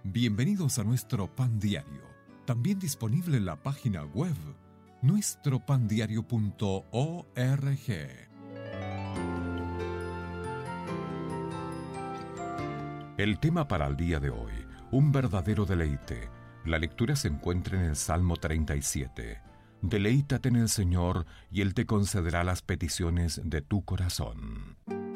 Bienvenidos a nuestro Pan Diario, también disponible en la página web nuestropandiario.org. El tema para el día de hoy, un verdadero deleite. La lectura se encuentra en el Salmo 37. Deleítate en el Señor y Él te concederá las peticiones de tu corazón.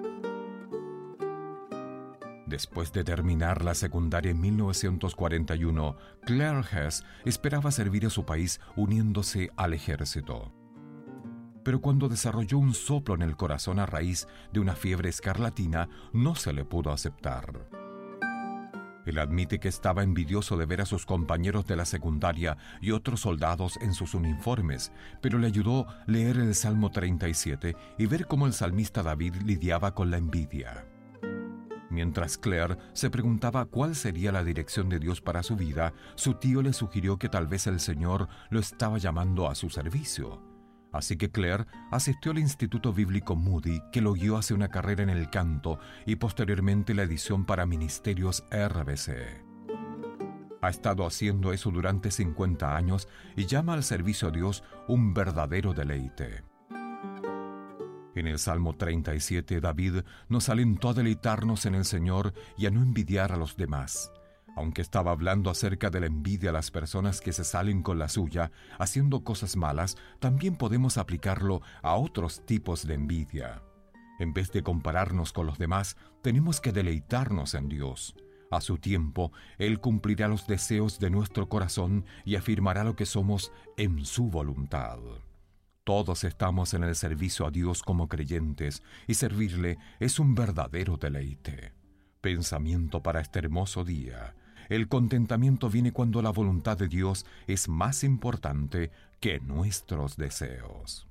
Después de terminar la secundaria en 1941, Claire Hess esperaba servir a su país uniéndose al ejército. Pero cuando desarrolló un soplo en el corazón a raíz de una fiebre escarlatina, no se le pudo aceptar. Él admite que estaba envidioso de ver a sus compañeros de la secundaria y otros soldados en sus uniformes, pero le ayudó leer el Salmo 37 y ver cómo el salmista David lidiaba con la envidia. Mientras Claire se preguntaba cuál sería la dirección de Dios para su vida, su tío le sugirió que tal vez el Señor lo estaba llamando a su servicio. Así que Claire asistió al Instituto Bíblico Moody, que lo guió hacia una carrera en el canto y posteriormente la edición para Ministerios RBC. Ha estado haciendo eso durante 50 años y llama al servicio a Dios un verdadero deleite. En el Salmo 37, David nos alentó a deleitarnos en el Señor y a no envidiar a los demás. Aunque estaba hablando acerca de la envidia a las personas que se salen con la suya, haciendo cosas malas, también podemos aplicarlo a otros tipos de envidia. En vez de compararnos con los demás, tenemos que deleitarnos en Dios. A su tiempo, Él cumplirá los deseos de nuestro corazón y afirmará lo que somos en su voluntad. Todos estamos en el servicio a Dios como creyentes y servirle es un verdadero deleite. Pensamiento para este hermoso día. El contentamiento viene cuando la voluntad de Dios es más importante que nuestros deseos.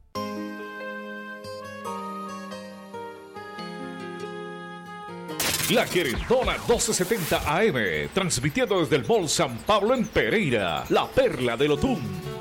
La Querendona 1270 AM, transmitiendo desde el Mall San Pablo en Pereira, la perla del Otún.